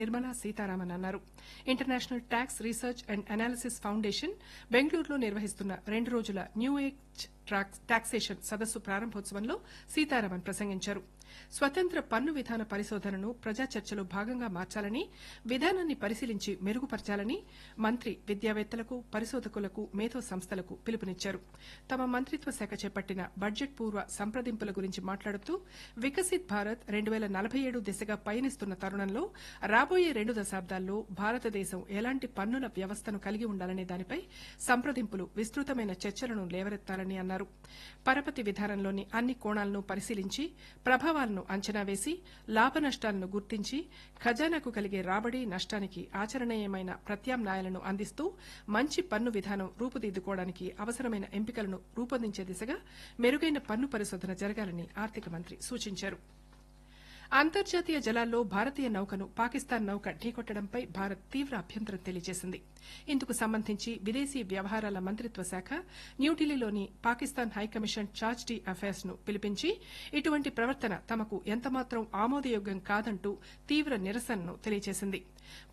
నిర్మలా సీతారామన్ అన్నారు. International tax research and analysis foundation బెంగళూరులో నిర్వహిస్తున్న 2 రోజుల న్యూ ఏజ్ టాక్సేషన్ సదస్సు ప్రారంభోత్సవంలో సీతారామన్ ప్రసంగించారు. స్వతంత్ర పన్ను విధాన పరిశోధనను ప్రజా చర్చలో భాగంగా మార్చాలని, విధానాన్ని పరిశీలించి మెరుగుపరచాలని మంత్రి విద్యావేత్తలకు, పరిశోధకులకు, మేధో సంస్థలకు పిలుపునిచ్చారు. తమ మంత్రిత్వ శాఖ చేపట్టిన బడ్జెట్ పూర్వ సంప్రదింపుల గురించి మాట్లాడుతూ వికసిత్ భారత్ 2047 దిశగా పయనిస్తున్న తరుణంలో రాబోయే 2 దశాబ్దాల్లో భారతదేశం ఎలాంటి పన్నుల వ్యవస్థను కలిగి ఉండాలనే దానిపై సంప్రదింపులు విస్తృతమైన చర్చలను లేవనెత్తాలని అన్నారు. పరపతి విధానంలోని అన్ని కోణాలను పరిశీలించి ప్రభావాలను అంచనా వేసి లాభనష్టాలను గుర్తించి ఖజానాకు కలిగే రాబడి, నష్టానికి ఆచరణీయమైన ప్రత్యామ్నాయాలను అందిస్తూ మంచి పన్ను విధానం రూపుదిద్దుకోవడానికి అవసరమైన ఎంపికలను రూపొందించే దిశగా మెరుగైన పన్ను పరిశోధన జరగాలని ఆర్థిక మంత్రి సూచించారు. అంతర్జాతీయ జలాల్లో భారతీయ నౌకను పాకిస్తాన్ నౌక ఢీకొట్టడంపై భారత్ తీవ్ర అభ్యంతరం తెలియజేసింది. ఇందుకు సంబంధించి విదేశీ వ్యవహారాల మంత్రిత్వ శాఖ న్యూఢిల్లీలోని Pakistan high commission charge D affairs ను పిలిపించి ఇటువంటి ప్రవర్తన తమకు ఎంతమాత్రం ఆమోదయోగ్యం కాదంటూ తీవ్ర నిరసనను తెలియజేసింది.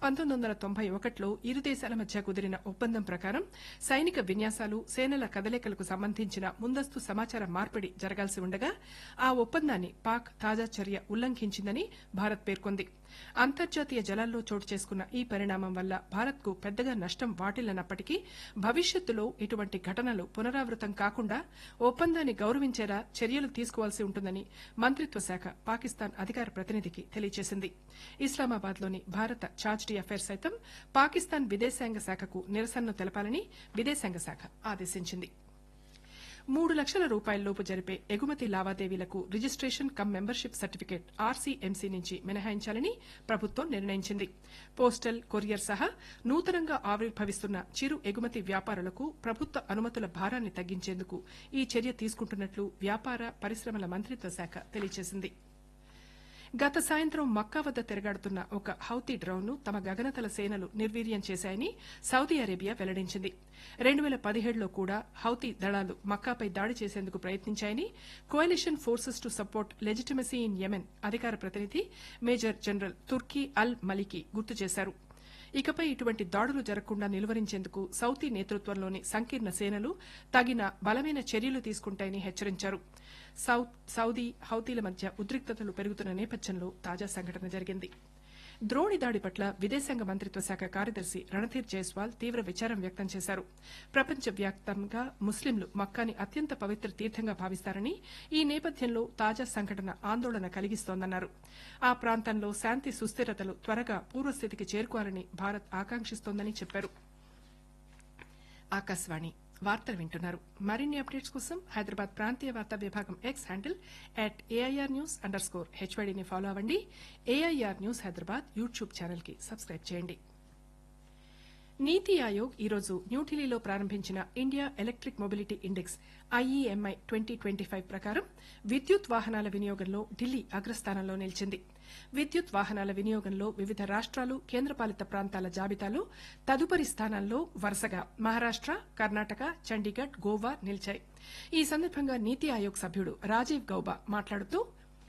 1991లో ఇరు దేశాల మధ్య కుదిరిన ఒప్పందం ప్రకారం సైనిక విన్యాసాలు, సేనల కదలికలకు సంబంధించిన ముందస్తు సమాచార మార్పిడి జరగాల్సి ఉండగా ఆ ఒప్పందాన్ని పాక్ తాజా చర్య ఉల్లంఘించిందని భారత్ పేర్కొంది. అంతర్జాతీయ జలాల్లో చోటు చేసుకున్న ఈ పరిణామం వల్ల భారత్కు పెద్దగా నష్టం వాటిల్లనప్పటికీ భవిష్యత్తులో ఇటువంటి ఘటనలు పునరావృతం కాకుండా ఒప్పందాన్ని గౌరవించేలా చర్యలు తీసుకోవాల్సి ఉంటుందని మంత్రిత్వ శాఖ పాకిస్తాన్ అధికార ప్రతినిధికి తెలియజేసింది. ఇస్లామాబాద్లోని భారత చార్జ్ డి అఫైర్స్ సైతం పాకిస్తాన్ విదేశాంగ శాఖకు నిరసనను తెలపాలని విదేశాంగ శాఖ ఆదేశించింది. 3 లక్షల రూపాయలలోపు జరిపే ఎగుమతి లావాదేవీలకు registration come membership certificate RCMC నుంచి మినహాయించాలని ప్రభుత్వం నిర్ణయించింది. పోస్టల్, కొరియర్ సహా నూతనంగా ఆవిర్భవిస్తున్న చిరు ఎగుమతి వ్యాపారులకు ప్రభుత్వ అనుమతుల భారాన్ని తగ్గించేందుకు ఈ చర్య తీసుకుంటున్నట్లు వ్యాపార, పరిశ్రమల మంత్రిత్వ శాఖ తెలియజేసింది. గత సాయంత్రం మక్కా వద్ద తిరగాడుతున్న ఒక హౌతీ డ్రోన్ను తమ గగనతల సేనలు నిర్వీర్యం చేశాయని సౌదీ అరేబియా వెల్లడించింది. 2017లో కూడా హౌతీ దళాలు మక్కాపై దాడి చేసేందుకు ప్రయత్నించాయని coalition forces to support legitimacy in Yemen అధికార ప్రతినిధి మేజర్ జనరల్ తుర్కీ అల్ మలికి గుర్తు చేశారు. ఇకపై ఇటువంటి దాడులు జరగకుండా నిలువరించేందుకు సౌదీ నేతృత్వంలోని సంకీర్ణ సేనలు తగిన బలమైన చర్యలు తీసుకుంటాయని హెచ్చరించారు. సౌదీ, హౌతీల మధ్య ఉద్రిక్తతలు పెరుగుతున్న నేపథ్యంలో తాజా సంఘటన జరిగింది. ద్రోణి దాడి పట్ల విదేశాంగ మంత్రిత్వ శాఖ కార్యదర్శి రణధీర్ జైస్వాల్ తీవ్ర విచారం వ్యక్తం చేశారు. ప్రపంచవ్యాప్తంగా ముస్లింలు మక్కాని అత్యంత పవిత్ర తీర్థంగా భావిస్తారని, ఈ నేపథ్యంలో తాజా సంఘటన ఆందోళన కలిగిస్తోందన్నారు. ఆ ప్రాంతంలో శాంతి సుస్థిరతలు త్వరగా పూర్వస్థితికి చేరుకోవాలని భారత్ ఆకాంక్షిస్తోందని చెప్పారు. ఆకాశవాణి వార్తలు వింటున్నారు. మరిన్ని అప్డేట్స్ కోసం హైదరాబాద్ ప్రాంతీయ వార్తా విభాగం ఎక్స్ హ్యాండిల్ @AIRnews_HYD ని ఫాలో అవ్వండి. AIR news Hyderabad YouTube channel కి సబ్స్క్రైబ్ చేయండి. నీతి ఆయోగ్ ఈరోజు న్యూఢిల్లీలో ప్రారంభించిన India electric mobility index IEMI 2025 ప్రకారం విద్యుత్ వాహనాల వినియోగంలో ఢిల్లీ అగ్రస్థానంలో నిలిచింది. విద్యుత్ వాహనాల వినియోగంలో వివిధ రాష్ట్రాలు, కేంద్రపాలిత ప్రాంతాల జాబితాలో తదుపరి స్థానాల్లో వరుసగా మహారాష్ట, కర్ణాటక, చండీగఢ్, గోవా నిలిచాయి. ఈ సందర్భంగా నీతి ఆయోగ్ సభ్యుడు రాజీవ్ గౌబా మాట్లాడుతూ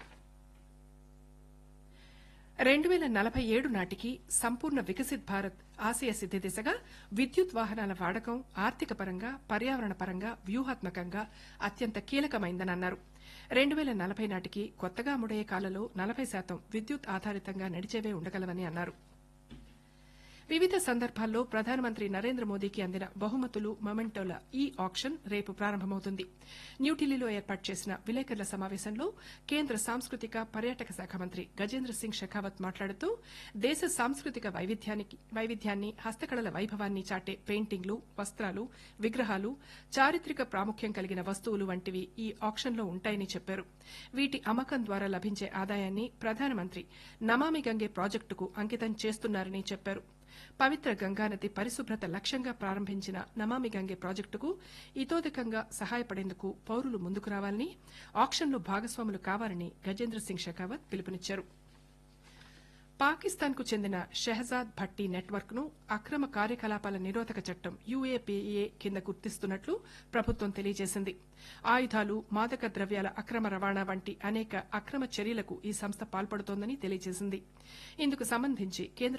2047 నాటికి సంపూర్ణ వికసిత్ భారత్ ఆశయ సిద్ది దిశగా విద్యుత్ వాహనాల వాడకం ఆర్థిక పరంగా, పర్యావరణ పరంగా, వ్యూహాత్మకంగా అత్యంత కీలకమైందని అన్నారు. 2040 నాటికి కొత్తగా అమ్ముడయ్యే కార్లలో 40% విద్యుత్ ఆధారితంగా నడిచేవే ఉండగలవని అన్నారు. వివిధ సందర్భాల్లో ప్రధానమంత్రి నరేంద్ర మోదీకి అందిన బహుమతులు, మొమెంటోల ఈ ఆక్షన్ రేపు ప్రారంభమవుతుంది. న్యూఢిల్లీలో ఏర్పాటు చేసిన విలేకరుల సమావేశంలో కేంద్ర సాంస్కృతిక, పర్యాటక శాఖ మంత్రి గజేంద్ర సింగ్ షెకావత్ మాట్లాడుతూ దేశ సాంస్కృతిక వైవిధ్యాన్ని, హస్తకళల వైభవాన్ని చాటే పెయింటింగ్లు, వస్త్రాలు, విగ్రహాలు, చారిత్రక ప్రాముఖ్యం కలిగిన వస్తువులు వంటివి ఈ ఆక్షన్లో ఉంటాయని చెప్పారు. వీటి అమ్మకం ద్వారా లభించే ఆదాయాన్ని ప్రధానమంత్రి నమామి గంగే ప్రాజెక్టుకు అంకితం చేస్తున్నారని చెప్పారు. పవిత్ర గంగానది పరిశుభ్రత లక్ష్యంగా ప్రారంభించిన నమామి గంగే ప్రాజెక్టుకు ఇతోధికంగా సహాయపడేందుకు పౌరులు ముందుకు రావాలని, ఆక్షన్లో భాగస్వాములు కావాలని గజేంద్ర సింగ్ షెకావత్ పిలుపునిచ్చారు. పాకిస్తాన్ కు చెందిన షెహజాద్ భట్టి నెట్వర్క్ ను అక్రమ కార్యకలాపాల నిరోధక చట్టం యుఏపీఏ కింద గుర్తిస్తున్నట్లు ప్రభుత్వం తెలియజేసింది. ఆయుధాలు, మాదక ద్రవ్యాల అక్రమ రవాణా వంటి అనేక అక్రమ చర్యలకు ఈ సంస్థ పాల్పడుతోందని తెలియజేసింది. ఇందుకు సంబంధించి కేంద్ర